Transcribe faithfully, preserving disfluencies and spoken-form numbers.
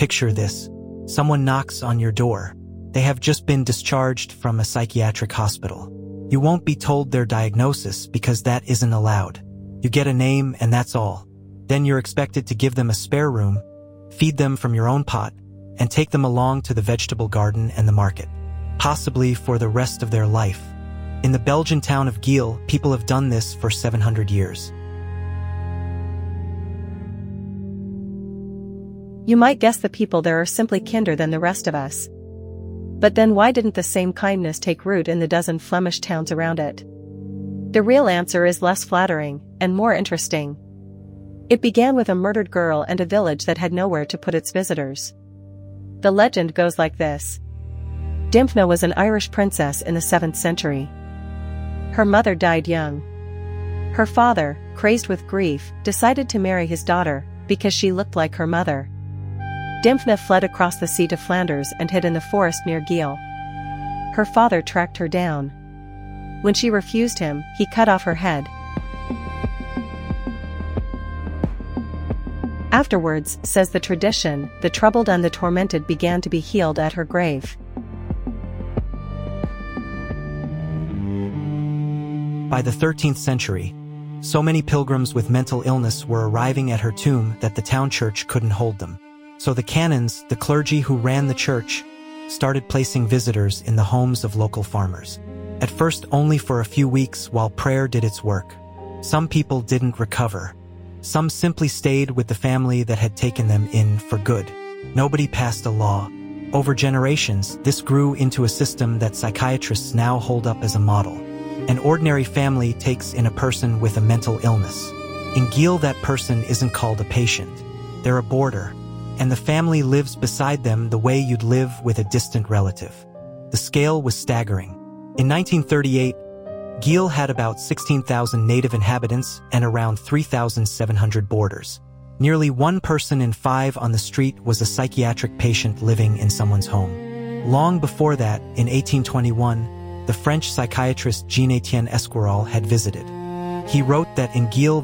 Picture this. Someone knocks on your door. They have just been discharged from a psychiatric hospital. You won't be told their diagnosis because that isn't allowed. You get a name and that's all. Then you're expected to give them a spare room, feed them from your own pot, and take them along to the vegetable garden and the market, possibly for the rest of their life. In the Belgian town of Geel, people have done this for seven hundred years. You might guess the people there are simply kinder than the rest of us. But then why didn't the same kindness take root in the dozen Flemish towns around it? The real answer is less flattering, and more interesting. It began with a murdered girl and a village that had nowhere to put its visitors. The legend goes like this. Dymphna was an Irish princess in the seventh century. Her mother died young. Her father, crazed with grief, decided to marry his daughter, because she looked like her mother. Dymphna fled across the sea to Flanders and hid in the forest near Geel. Her father tracked her down. When she refused him, he cut off her head. Afterwards, says the tradition, the troubled and the tormented began to be healed at her grave. By the thirteenth century, so many pilgrims with mental illness were arriving at her tomb that the town church couldn't hold them. So the canons, the clergy who ran the church, started placing visitors in the homes of local farmers. At first only for a few weeks while prayer did its work. Some people didn't recover. Some simply stayed with the family that had taken them in for good. Nobody passed a law. Over generations, this grew into a system that psychiatrists now hold up as a model. An ordinary family takes in a person with a mental illness. In Geel, that person isn't called a patient. They're a boarder. And the family lives beside them the way you'd live with a distant relative. The scale was staggering. In nineteen thirty-eight, Geel had about sixteen thousand native inhabitants and around three thousand seven hundred boarders. Nearly one person in five on the street was a psychiatric patient living in someone's home. Long before that, in eighteen twenty-one, the French psychiatrist Jean-Étienne Esquirol had visited. He wrote that in Geel